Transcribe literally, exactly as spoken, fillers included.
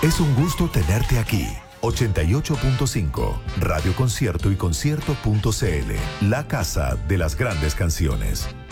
Es un gusto tenerte aquí. ochenta y ocho punto cinco, Radio Concierto y concierto punto c l, la casa de las grandes canciones.